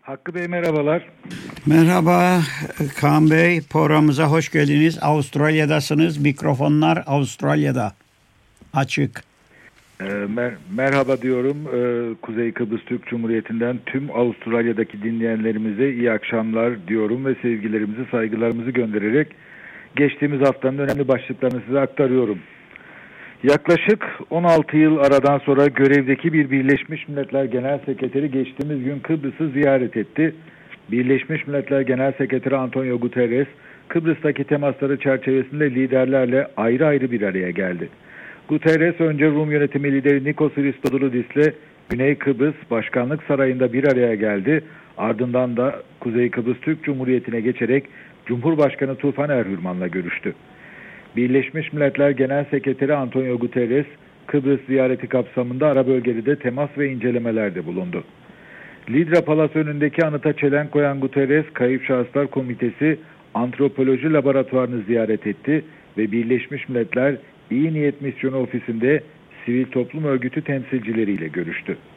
Hakkı Bey merhabalar. Merhaba Kaan Bey, programımıza hoş geldiniz. Avustralya'dasınız, mikrofonlar Avustralya'da açık. Merhaba diyorum. Kuzey Kıbrıs Türk Cumhuriyeti'nden tüm Avustralya'daki dinleyenlerimize iyi akşamlar diyorum ve sevgilerimizi, saygılarımızı göndererek geçtiğimiz haftanın önemli başlıklarını size aktarıyorum. Yaklaşık 16 yıl aradan sonra görevdeki bir Birleşmiş Milletler Genel Sekreteri geçtiğimiz gün Kıbrıs'ı ziyaret etti. Birleşmiş Milletler Genel Sekreteri Antonio Guterres, Kıbrıs'taki temasları çerçevesinde liderlerle ayrı ayrı bir araya geldi. Guterres önce Rum yönetimi lideri Nikos Christodoulidis'le Güney Kıbrıs Başkanlık Sarayı'nda bir araya geldi. Ardından da Kuzey Kıbrıs Türk Cumhuriyeti'ne geçerek Cumhurbaşkanı Tufan Erhürman'la görüştü. Birleşmiş Milletler Genel Sekreteri Antonio Guterres, Kıbrıs ziyareti kapsamında ara bölgede de temas ve incelemelerde bulundu. Lidra Palas önündeki anıta çelenk koyan Guterres, Kayıp Şahıslar Komitesi Antropoloji Laboratuvarını ziyaret etti ve Birleşmiş Milletler İyi Niyet Misyonu Ofisi'nde sivil toplum örgütü temsilcileriyle görüştü.